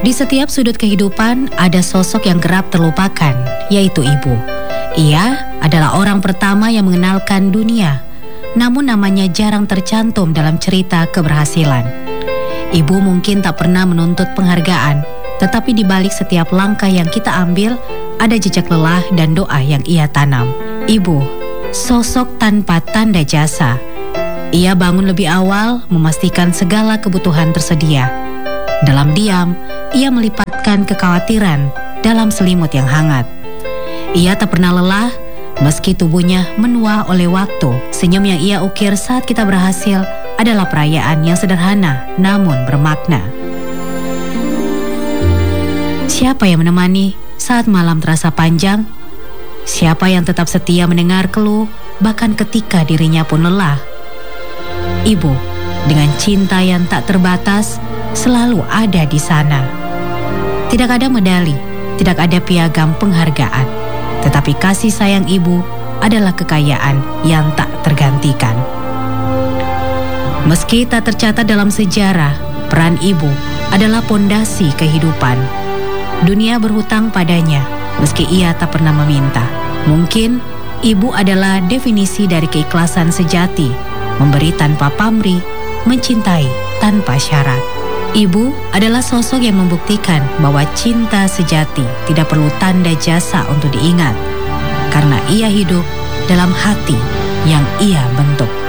Di setiap sudut kehidupan ada sosok yang kerap terlupakan, yaitu ibu. Ia adalah orang pertama yang mengenalkan dunia, namun namanya jarang tercantum dalam cerita keberhasilan. Ibu mungkin tak pernah menuntut penghargaan, tetapi di balik setiap langkah yang kita ambil, ada jejak lelah dan doa yang ia tanam. Ibu, sosok tanpa tanda jasa. Ia bangun lebih awal, memastikan segala kebutuhan tersedia. Dalam diam, ia melipatkan kekhawatiran dalam selimut yang hangat. Ia tak pernah lelah, meski tubuhnya menua oleh waktu. Senyum yang ia ukir saat kita berhasil adalah perayaan yang sederhana namun bermakna. Siapa yang menemani saat malam terasa panjang? Siapa yang tetap setia mendengar keluh bahkan ketika dirinya pun lelah? Ibu, dengan cinta yang tak terbatas, selalu ada di sana. Tidak ada medali, tidak ada piagam penghargaan, tetapi kasih sayang ibu adalah kekayaan yang tak tergantikan. Meski tak tercatat dalam sejarah, peran ibu adalah pondasi kehidupan. Dunia berhutang padanya, meski ia tak pernah meminta. Mungkin ibu adalah definisi dari keikhlasan sejati, memberi tanpa pamrih, mencintai tanpa syarat. Ibu adalah sosok yang membuktikan bahwa cinta sejati tidak perlu tanda jasa untuk diingat, karena ia hidup dalam hati yang ia bentuk.